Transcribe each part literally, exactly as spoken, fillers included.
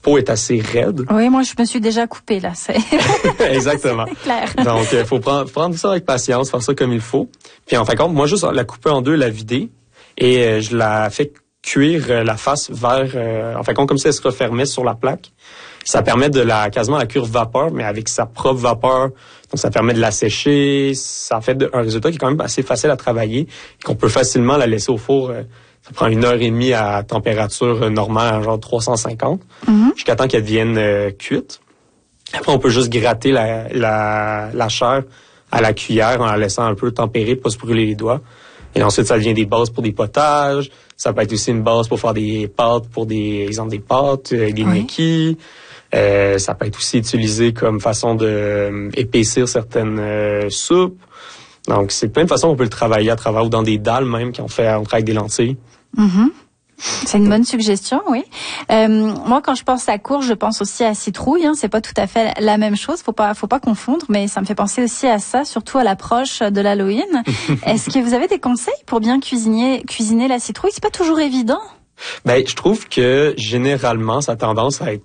peau est assez raide. Oui, moi, je me suis déjà coupée, là. C'est Exactement. C'est clair. Donc, il faut prendre, prendre ça avec patience, faire ça comme il faut. Puis, en fin de compte, moi, juste la couper en deux, la vider, et euh, je la fais cuire euh, la face vers... Euh, en fin de compte, comme si elle se refermait sur la plaque. Ça permet de la quasiment la cuire vapeur, mais avec sa propre vapeur. Donc, ça permet de la sécher. Ça fait de, un résultat qui est quand même assez facile à travailler et qu'on peut facilement la laisser au four. Euh, ça prend une heure et demie à température normale, genre trois cent cinquante, mm-hmm. jusqu'à temps qu'elle devienne euh, cuite. Après, on peut juste gratter la, la, la chair à la cuillère en la laissant un peu tempérer, pas se brûler les doigts. Et ensuite, ça devient des bases pour des potages. Ça peut être aussi une base pour faire des pâtes, pour des exemple des pâtes, euh, des oui. gnocchis. Euh, ça peut être aussi utilisé comme façon de euh, épaissir certaines euh, soupes. Donc, c'est plein de façons qu'on peut le travailler à travers ou dans des dalles même qu'on fait, on travaille avec des lentilles. Mm-hmm. C'est une bonne suggestion, oui. Euh, moi, quand je pense à courge, je pense aussi à citrouille. Hein. C'est pas tout à fait la même chose. Faut pas, faut pas confondre. Mais ça me fait penser aussi à ça, surtout à l'approche de l'Halloween. Est-ce que vous avez des conseils pour bien cuisiner, cuisiner la citrouille? C'est pas toujours évident. Ben, je trouve que généralement, ça a tendance à être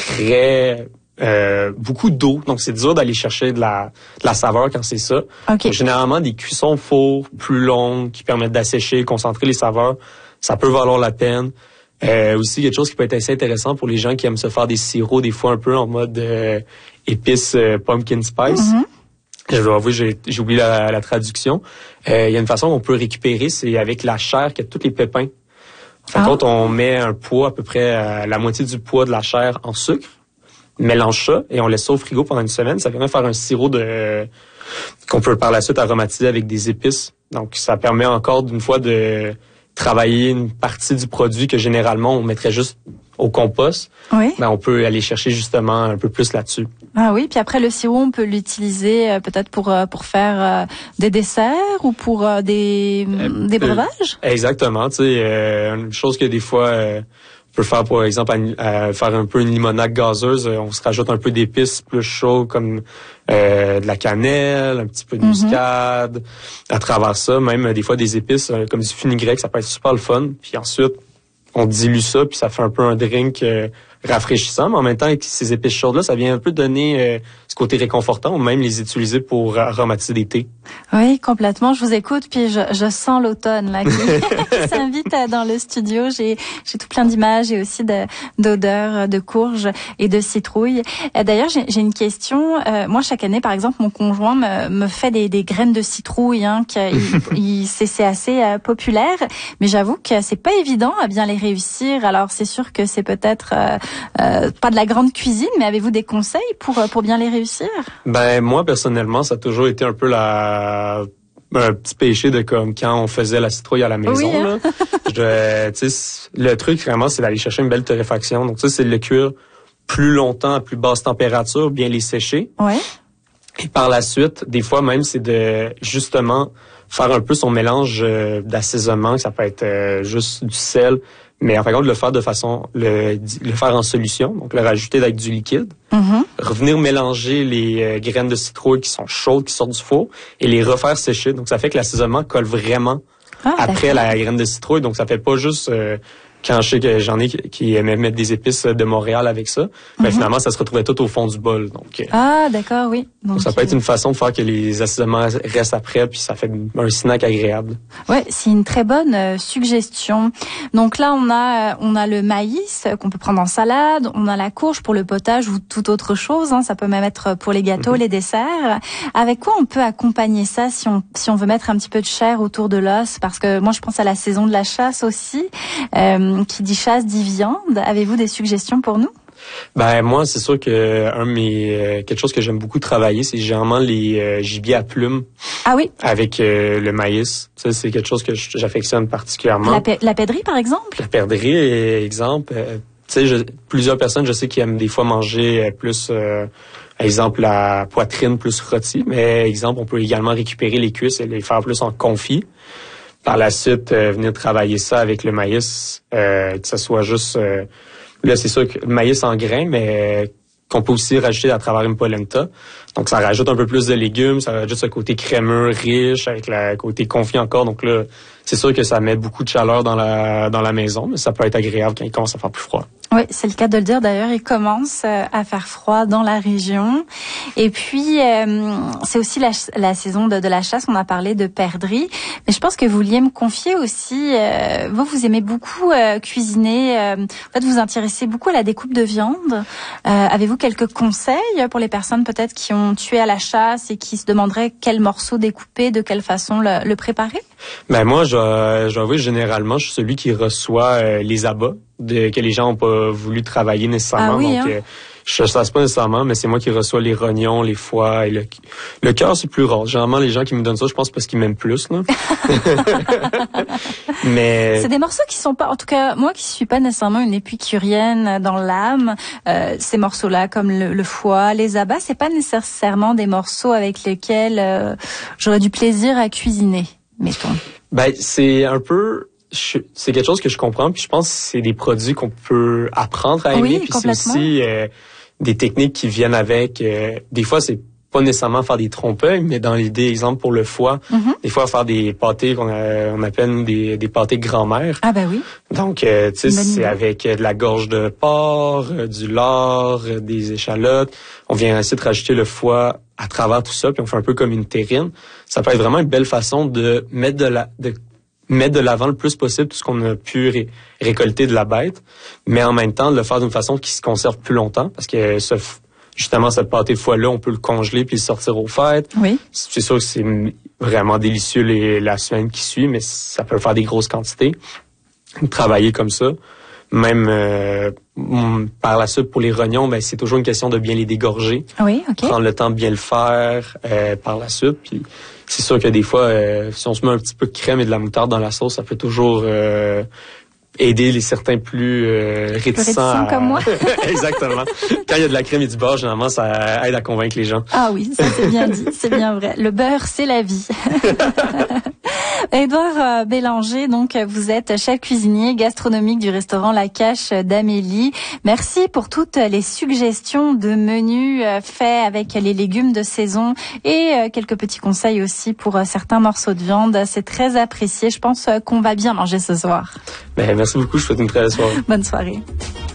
très euh, beaucoup d'eau. Donc, c'est dur d'aller chercher de la, de la saveur quand c'est ça. Okay. Donc, généralement, des cuissons au four plus longues qui permettent d'assécher, concentrer les saveurs. Ça peut valoir la peine. Euh, aussi, quelque chose qui peut être assez intéressant pour les gens qui aiment se faire des sirops, des fois un peu en mode euh, épices euh, pumpkin spice. Mm-hmm. Je dois avouer, j'ai, j'ai oublié la, la traduction. Euh, il y a une façon qu'on peut récupérer, c'est avec la chair qui a tous les pépins. En fin de compte, on met un poids, à peu près euh, la moitié du poids de la chair en sucre, mélange ça et on laisse ça au frigo pendant une semaine. Ça permet de faire un sirop de euh, qu'on peut par la suite aromatiser avec des épices. Donc, ça permet encore d'une fois de travailler une partie du produit que généralement on mettrait juste au compost. Oui. Ben, on peut aller chercher justement un peu plus là-dessus. Ah oui, puis après le sirop, on peut l'utiliser euh, peut-être pour euh, pour faire euh, des desserts ou pour euh, des euh, des breuvages. Euh, exactement, tu sais, euh, une chose que des fois euh, on peut faire, par exemple, à, à faire un peu une limonade gazeuse, euh, on se rajoute un peu d'épices plus chaudes comme euh, de la cannelle, un petit peu de mm-hmm. muscade. À travers ça, même euh, des fois des épices euh, comme du fenugrec, ça peut être super le fun. Puis ensuite, on dilue ça, puis ça fait un peu un drink euh, rafraîchissant, mais en même temps, avec ces épices chaudes-là, ça vient un peu donner euh, ce côté réconfortant, ou même les utiliser pour aromatiser des thés. Oui, complètement. Je vous écoute, puis je, je sens l'automne là qui, qui s'invite dans le studio. J'ai, j'ai tout plein d'images et aussi de, d'odeurs de courge et de citrouille. D'ailleurs, j'ai, j'ai une question. Euh, moi, chaque année, par exemple, mon conjoint me, me fait des, des graines de citrouille. Hein, qui, il, il, c'est, c'est assez euh, populaire, mais j'avoue que c'est pas évident à bien les réussir. Alors, c'est sûr que c'est peut-être euh, euh, pas de la grande cuisine, mais avez-vous des conseils pour pour bien les réussir? Ben moi personnellement, ça a toujours été un peu la un petit péché de comme quand on faisait la citrouille à la maison. Oui, hein? Là. Je, tu sais, le truc vraiment, c'est d'aller chercher une belle torréfaction. Donc ça, c'est de le cuire plus longtemps à plus basse température, bien les sécher. Ouais. Et par la suite, des fois même, c'est de justement faire un peu son mélange euh, d'assaisonnement. Ça peut être euh, juste du sel. Mais en fin de compte, le faire de façon, le, le faire en solution, donc le rajouter avec du liquide, mm-hmm. revenir mélanger les euh, graines de citrouille qui sont chaudes, qui sortent du four, et les refaire sécher. Donc ça fait que l'assaisonnement colle vraiment ah, après d'accord. la graine de citrouille. Donc ça fait pas juste euh, quand je sais que j'en ai qui aimaient mettre des épices de Montréal avec ça, mais mm-hmm. finalement ça se retrouvait tout au fond du bol. Donc ah d'accord, oui. Donc, donc ça peut être une façon de faire que les assaisonnements restent après, puis ça fait un snack agréable. Ouais, c'est une très bonne euh, suggestion. Donc là on a euh, on a le maïs euh, qu'on peut prendre en salade, on a la courge pour le potage ou toute autre chose. Hein, ça peut même être pour les gâteaux, mm-hmm. les desserts. Avec quoi on peut accompagner ça si on si on veut mettre un petit peu de chair autour de l'os? Parce que moi je pense à la saison de la chasse aussi. Euh, Qui dit chasse dit viande. Avez-vous des suggestions pour nous? Ben moi, c'est sûr que un de mes euh, quelque chose que j'aime beaucoup travailler, c'est généralement les euh, gibiers à plumes. Ah oui. Avec euh, le maïs. Ça, c'est quelque chose que j'affectionne particulièrement. La, la pèderie, par exemple. La pèderie, exemple. Euh, tu sais, plusieurs personnes, je sais qui aiment des fois manger euh, plus, euh, exemple la poitrine plus rôtie, mais exemple, on peut également récupérer les cuisses et les faire plus en confit. Par la suite, euh, venir travailler ça avec le maïs, euh, que ce soit juste... Euh, là, c'est sûr que le maïs en grains, mais euh, qu'on peut aussi rajouter à travers une polenta. Donc, ça rajoute un peu plus de légumes, ça rajoute ce côté crémeux, riche, avec le côté confit encore. Donc là, c'est sûr que ça met beaucoup de chaleur dans la dans la maison, mais ça peut être agréable quand il commence à faire plus froid. Oui, c'est le cas de le dire. D'ailleurs, il commence à faire froid dans la région. Et puis, euh, c'est aussi la, la saison de, de la chasse. On a parlé de perdrix. Mais je pense que vous vouliez me confier aussi, euh, vous, vous aimez beaucoup euh, cuisiner. Euh, en fait, vous vous intéressez beaucoup à la découpe de viande. Euh, avez-vous quelques conseils pour les personnes peut-être qui ont tué à la chasse et qui se demanderaient quel morceau découper, de quelle façon le, le préparer? Ben moi, je, je avoue, généralement, je suis celui qui reçoit euh, les abats de, que les gens n'ont pas voulu travailler nécessairement. Ah oui, donc, hein? euh, je ne chasse pas nécessairement, mais c'est moi qui reçois les rognons, les foies et le le cœur, c'est plus rare. Généralement, les gens qui me donnent ça, je pense parce qu'ils m'aiment plus, là. Mais c'est des morceaux qui sont pas, en tout cas moi qui suis pas nécessairement une épicurienne dans l'âme, euh, ces morceaux-là comme le, le foie, les abats, c'est pas nécessairement des morceaux avec lesquels euh, j'aurais du plaisir à cuisiner, mettons. Ben c'est un peu, je, c'est quelque chose que je comprends, puis je pense que c'est des produits qu'on peut apprendre à aimer, oui, puis c'est aussi euh, des techniques qui viennent avec. Euh, des fois c'est pas nécessairement faire des trompe-l'œil, mais dans l'idée, exemple pour le foie, mm-hmm. des fois faire des pâtés qu'on a, on appelle des, des pâtés grand-mère. Ah ben oui. Donc, euh, tu sais, c'est idée. Avec de la gorge de porc, du lard, des échalotes. On vient essayer de rajouter le foie à travers tout ça, puis on fait un peu comme une terrine. Ça peut être vraiment une belle façon de mettre de la, de mettre de l'avant le plus possible tout ce qu'on a pu ré- récolter de la bête, mais en même temps de le faire d'une façon qui se conserve plus longtemps, parce que ce justement, cette pâté de foie-là, on peut le congeler puis le sortir aux fêtes. Oui. C'est sûr que c'est vraiment délicieux les, la semaine qui suit, mais ça peut faire des grosses quantités. Travailler comme ça. Même euh, par la suite, pour les rognons, ben c'est toujours une question de bien les dégorger. Oui, OK. Prendre le temps de bien le faire euh, par la suite. Puis c'est sûr que des fois, euh, si on se met un petit peu de crème et de la moutarde dans la sauce, ça peut toujours... Euh, aider les certains plus euh, réticents. Plus réticents à... comme moi. Exactement. Quand il y a de la crème et du beurre, généralement, ça aide à convaincre les gens. Ah oui, ça c'est bien dit, c'est bien vrai. Le beurre, c'est la vie. Édouard Bélanger, donc vous êtes chef cuisinier gastronomique du restaurant La Cache d'Amélie. Merci pour toutes les suggestions de menus faits avec les légumes de saison et quelques petits conseils aussi pour certains morceaux de viande. C'est très apprécié. Je pense qu'on va bien manger ce soir. Ben, merci beaucoup. Je vous souhaite une très belle soirée. Bonne soirée.